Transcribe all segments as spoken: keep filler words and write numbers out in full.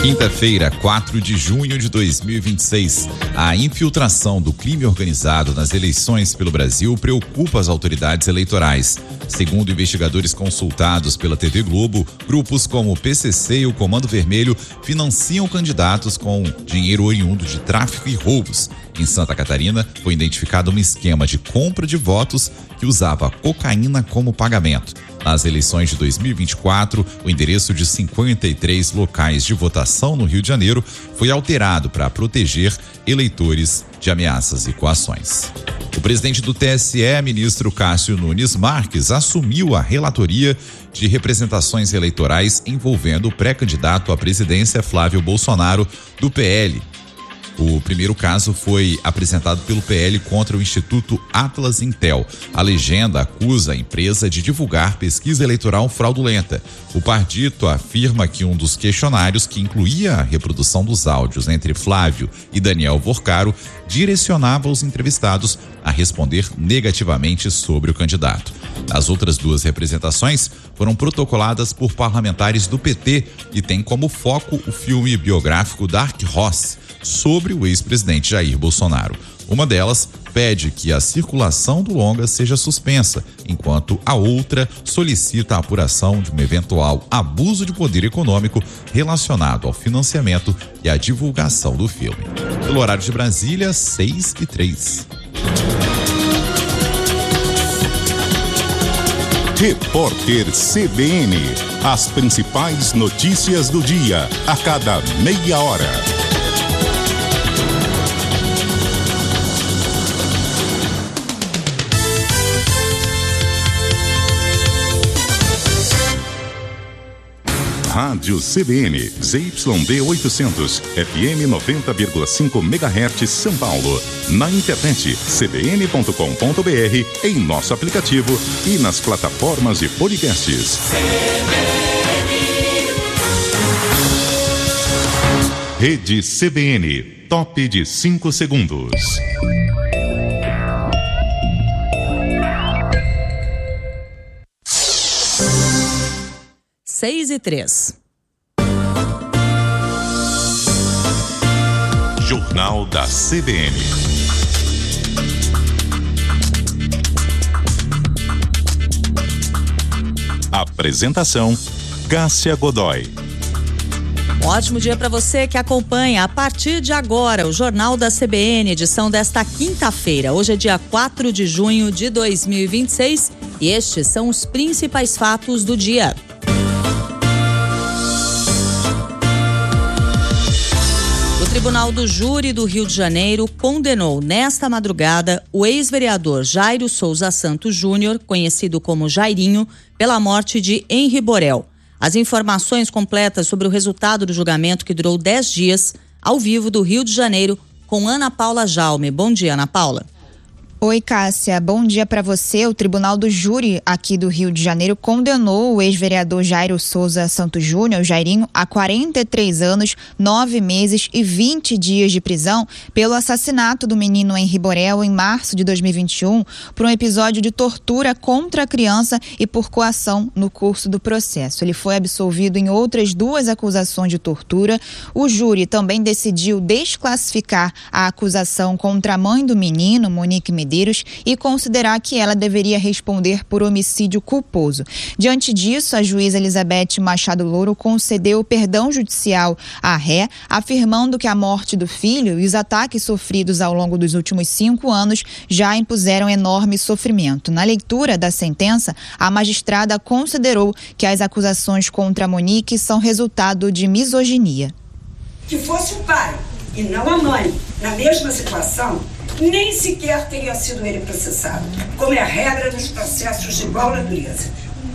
Quinta-feira, quatro de junho de dois mil e vinte e seis. A infiltração do crime organizado nas eleições pelo Brasil preocupa as autoridades eleitorais. Segundo investigadores consultados pela T V Globo, grupos como o P C C e o Comando Vermelho financiam candidatos com dinheiro oriundo de tráfico e roubos. Em Santa Catarina, foi identificado um esquema de compra de votos que usava cocaína como pagamento. Nas eleições de dois mil e vinte e quatro, o endereço de cinquenta e três locais de votação no Rio de Janeiro foi alterado para proteger eleitores de ameaças e coações. O presidente do T S E, ministro Cássio Nunes Marques, assumiu a relatoria de representações eleitorais envolvendo o pré-candidato à presidência Flávio Bolsonaro, do P L. O primeiro caso foi apresentado pelo P L contra o Instituto Atlas Intel. A legenda acusa a empresa de divulgar pesquisa eleitoral fraudulenta. O partido afirma que um dos questionários, que incluía a reprodução dos áudios entre Flávio e Daniel Vorcaro, direcionava os entrevistados a responder negativamente sobre o candidato. As outras duas representações foram protocoladas por parlamentares do P T e têm como foco o filme biográfico Dark Horse, sobre o ex-presidente Jair Bolsonaro. Uma delas pede que a circulação do longa seja suspensa, enquanto a outra solicita a apuração de um eventual abuso de poder econômico relacionado ao financiamento e à divulgação do filme. Pelo horário de Brasília, seis e três. Repórter C B N. As principais notícias do dia, a cada meia hora. Rádio C B N, Z Y D oitocentos, F M noventa vírgula cinco megahertz, São Paulo. Na internet, c b n ponto com ponto b r, em nosso aplicativo e nas plataformas de podcasts. Rede C B N, top de cinco segundos. Seis e três. Jornal da C B N. Apresentação: Cássia Godoy. Um ótimo dia para você que acompanha a partir de agora o Jornal da C B N, edição desta quinta-feira. Hoje é dia quatro de junho de dois mil e vinte e seis e estes são os principais fatos do dia. O Tribunal do Júri do Rio de Janeiro condenou nesta madrugada o ex-vereador Jairo Souza Santos Júnior, conhecido como Jairinho, pela morte de Henri Borel. As informações completas sobre o resultado do julgamento, que durou dez dias, ao vivo do Rio de Janeiro, com Ana Paula Jaume. Bom dia, Ana Paula. Oi, Cássia. Bom dia para você. O Tribunal do Júri aqui do Rio de Janeiro condenou o ex-vereador Jairo Souza Santos Júnior, Jairinho, a quarenta e três anos, nove meses e vinte dias de prisão pelo assassinato do menino Henri Borel em março de dois mil e vinte e um, por um episódio de tortura contra a criança e por coação no curso do processo. Ele foi absolvido em outras duas acusações de tortura. O júri também decidiu desclassificar a acusação contra a mãe do menino, Monique Medeiros, e considerar que ela deveria responder por homicídio culposo. Diante disso, a juíza Elizabeth Machado Louro concedeu perdão judicial à ré, afirmando que a morte do filho e os ataques sofridos ao longo dos últimos cinco anos já impuseram enorme sofrimento. Na leitura da sentença, a magistrada considerou que as acusações contra a Monique são resultado de misoginia. Que fosse o pai e não a mãe na mesma situação, nem sequer teria sido ele processado, como é a regra dos processos de igual natureza.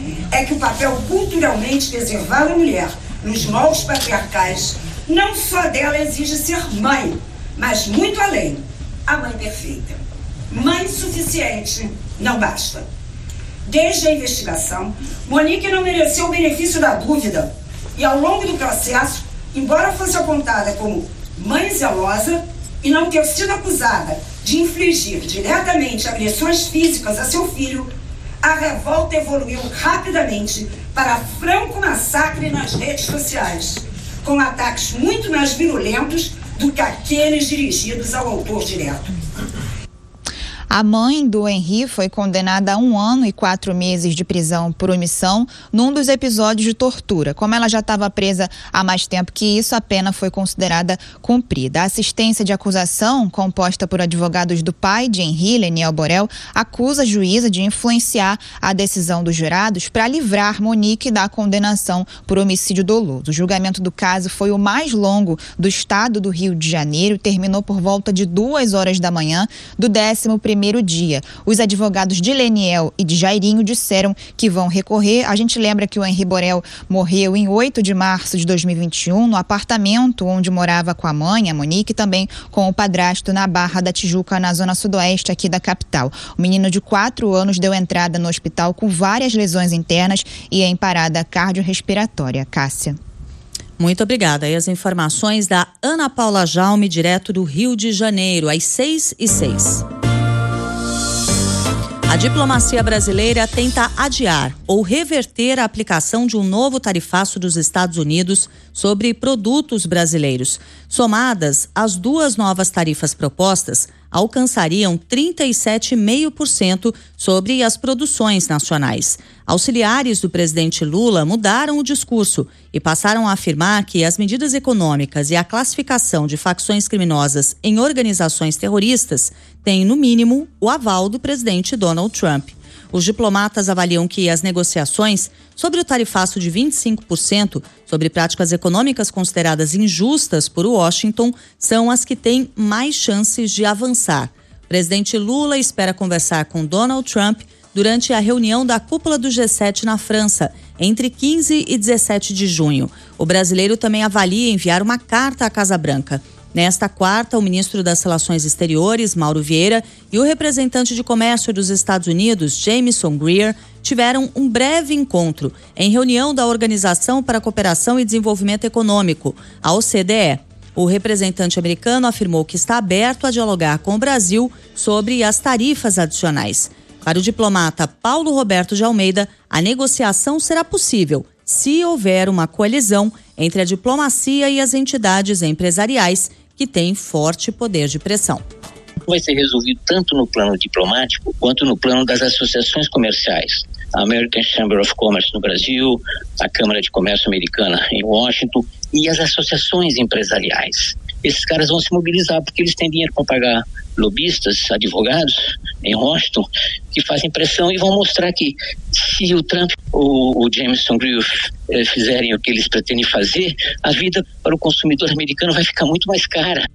É que o papel culturalmente reservado à mulher nos moldes patriarcais, não só dela exige ser mãe, mas muito além, a mãe perfeita. Mãe suficiente não basta. Desde a investigação, Monique não mereceu o benefício da dúvida e, ao longo do processo, embora fosse apontada como mãe zelosa e não ter sido acusada de infligir diretamente agressões físicas a seu filho, a revolta evoluiu rapidamente para franco massacre nas redes sociais, com ataques muito mais violentos do que aqueles dirigidos ao autor direto. A mãe do Henri foi condenada a um ano e quatro meses de prisão por omissão num dos episódios de tortura. Como ela já estava presa há mais tempo que isso, a pena foi considerada cumprida. A assistência de acusação, composta por advogados do pai de Henri, Leniel Borel, acusa a juíza de influenciar a decisão dos jurados para livrar Monique da condenação por homicídio doloso. O julgamento do caso foi o mais longo do estado do Rio de Janeiro, terminou por volta de duas horas da manhã do décimo primeiro primeiro dia. Os advogados de Leniel e de Jairinho disseram que vão recorrer. A gente lembra que o Henri Borel morreu em oito de março de dois mil e vinte e um no apartamento onde morava com a mãe, a Monique, e também com o padrasto na Barra da Tijuca, na zona sudoeste aqui da capital. O menino de quatro anos deu entrada no hospital com várias lesões internas e em parada cardiorrespiratória. Cássia. Muito obrigada. E as informações da Ana Paula Jaume, direto do Rio de Janeiro, às seis e seis. A diplomacia brasileira tenta adiar ou reverter a aplicação de um novo tarifaço dos Estados Unidos sobre produtos brasileiros. Somadas, as duas novas tarifas propostas alcançariam trinta e sete vírgula cinco por cento sobre as produções nacionais. Auxiliares do presidente Lula mudaram o discurso e passaram a afirmar que as medidas econômicas e a classificação de facções criminosas em organizações terroristas têm, no mínimo, o aval do presidente Donald Trump. Os diplomatas avaliam que as negociações sobre o tarifaço de vinte e cinco por cento sobre práticas econômicas consideradas injustas por Washington são as que têm mais chances de avançar. O presidente Lula espera conversar com Donald Trump durante a reunião da cúpula do G sete na França, entre quinze e dezessete de junho. O brasileiro também avalia enviar uma carta à Casa Branca. Nesta quarta, o ministro das Relações Exteriores, Mauro Vieira, e o representante de comércio dos Estados Unidos, Jameson Greer, tiveram um breve encontro em reunião da Organização para a Cooperação e Desenvolvimento Econômico, a O C D E. O representante americano afirmou que está aberto a dialogar com o Brasil sobre as tarifas adicionais. Para o diplomata Paulo Roberto de Almeida, a negociação será possível se houver uma coalizão entre a diplomacia e as entidades empresariais que têm forte poder de pressão. Vai ser resolvido tanto no plano diplomático quanto no plano das associações comerciais. A American Chamber of Commerce no Brasil, a Câmara de Comércio Americana em Washington e as associações empresariais. Esses caras vão se mobilizar porque eles têm dinheiro para pagar lobistas, advogados em Washington que fazem pressão e vão mostrar que se o Trump ou o Jameson Greer eh, fizerem o que eles pretendem fazer, a vida para o consumidor americano vai ficar muito mais cara.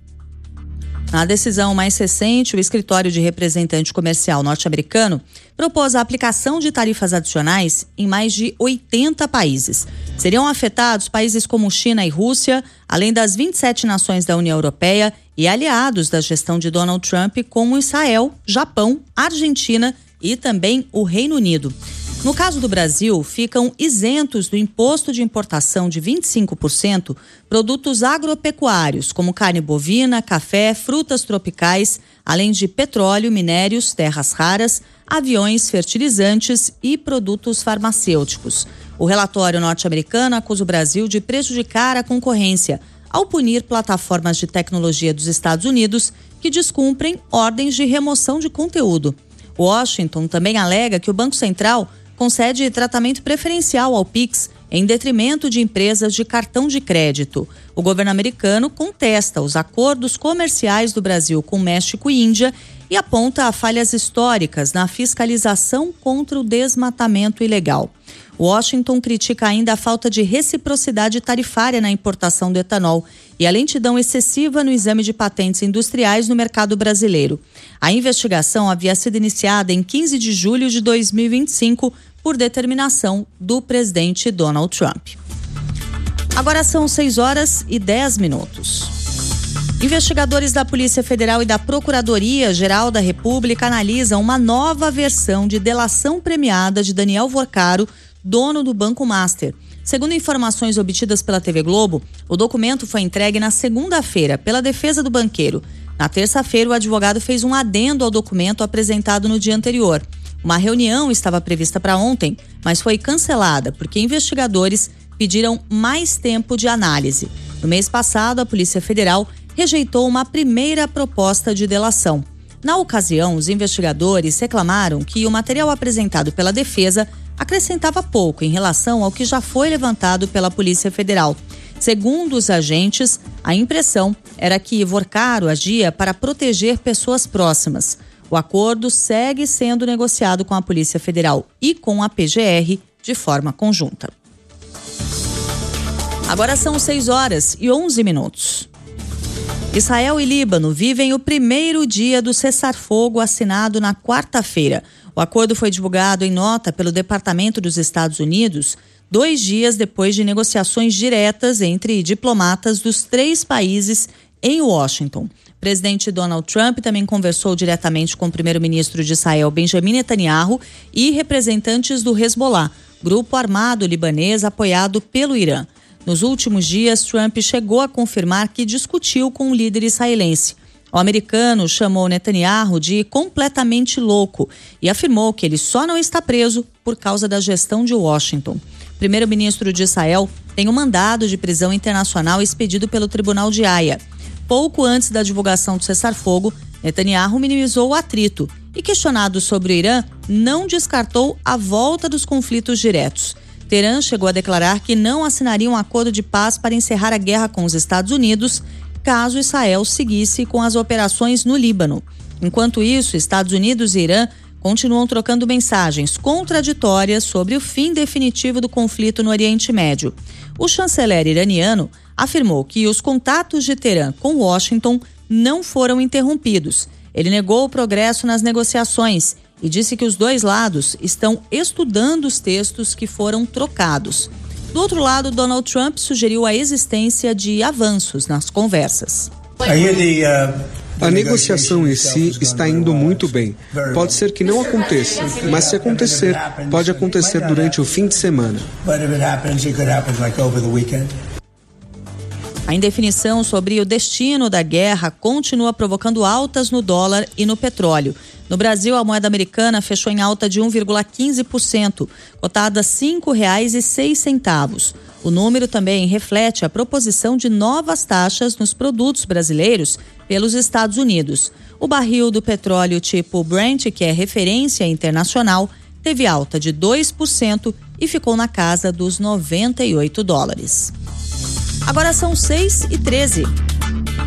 Na decisão mais recente, o escritório de representante comercial norte-americano propôs a aplicação de tarifas adicionais em mais de oitenta países. Seriam afetados países como China e Rússia, além das vinte e sete nações da União Europeia e aliados da gestão de Donald Trump, como Israel, Japão, Argentina e também o Reino Unido. No caso do Brasil, ficam isentos do imposto de importação de vinte e cinco por cento produtos agropecuários, como carne bovina, café, frutas tropicais, além de petróleo, minérios, terras raras, aviões, fertilizantes e produtos farmacêuticos. O relatório norte-americano acusa o Brasil de prejudicar a concorrência ao punir plataformas de tecnologia dos Estados Unidos que descumprem ordens de remoção de conteúdo. Washington também alega que o Banco Central concede tratamento preferencial ao Pix em detrimento de empresas de cartão de crédito. O governo americano contesta os acordos comerciais do Brasil com México e Índia e aponta falhas históricas na fiscalização contra o desmatamento ilegal. Washington critica ainda a falta de reciprocidade tarifária na importação do etanol e a lentidão excessiva no exame de patentes industriais no mercado brasileiro. A investigação havia sido iniciada em quinze de julho de dois mil e vinte e cinco por determinação do presidente Donald Trump. Agora são seis horas e dez minutos. Investigadores da Polícia Federal e da Procuradoria-Geral da República analisam uma nova versão de delação premiada de Daniel Vorcaro, dono do Banco Master. Segundo informações obtidas pela T V Globo, o documento foi entregue na segunda-feira pela defesa do banqueiro. Na terça-feira, o advogado fez um adendo ao documento apresentado no dia anterior. Uma reunião estava prevista para ontem, mas foi cancelada porque investigadores pediram mais tempo de análise. No mês passado, a Polícia Federal rejeitou uma primeira proposta de delação. Na ocasião, os investigadores reclamaram que o material apresentado pela defesa acrescentava pouco em relação ao que já foi levantado pela Polícia Federal. Segundo os agentes, a impressão era que Vorcaro agia para proteger pessoas próximas. O acordo segue sendo negociado com a Polícia Federal e com a P G R de forma conjunta. Agora são seis horas e onze minutos. Israel e Líbano vivem o primeiro dia do cessar-fogo assinado na quarta-feira. O acordo foi divulgado em nota pelo Departamento dos Estados Unidos dois dias depois de negociações diretas entre diplomatas dos três países em Washington. O presidente Donald Trump também conversou diretamente com o primeiro-ministro de Israel, Benjamin Netanyahu, e representantes do Hezbollah, grupo armado libanês apoiado pelo Irã. Nos últimos dias, Trump chegou a confirmar que discutiu com o líder israelense. O americano chamou Netanyahu de completamente louco e afirmou que ele só não está preso por causa da gestão de Washington. O primeiro-ministro de Israel tem um mandado de prisão internacional expedido pelo Tribunal de Haia. Pouco antes da divulgação do cessar-fogo, Netanyahu minimizou o atrito e, questionado sobre o Irã, não descartou a volta dos conflitos diretos. Teherã chegou a declarar que não assinaria um acordo de paz para encerrar a guerra com os Estados Unidos, caso Israel seguisse com as operações no Líbano. Enquanto isso, Estados Unidos e Irã continuam trocando mensagens contraditórias sobre o fim definitivo do conflito no Oriente Médio. O chanceler iraniano afirmou que os contatos de Teherã com Washington não foram interrompidos. Ele negou o progresso nas negociações e disse que os dois lados estão estudando os textos que foram trocados. Do outro lado, Donald Trump sugeriu a existência de avanços nas conversas. A negociação em si está indo muito bem. Pode ser que não aconteça, mas se acontecer, pode acontecer durante o fim de semana. A indefinição sobre o destino da guerra continua provocando altas no dólar e no petróleo. No Brasil, a moeda americana fechou em alta de um vírgula quinze por cento, cotada a cinco reais e seis centavos. O número também reflete a proposição de novas taxas nos produtos brasileiros pelos Estados Unidos. O barril do petróleo tipo Brent, que é referência internacional, teve alta de dois por cento e ficou na casa dos noventa e oito dólares. Agora são seis e treze.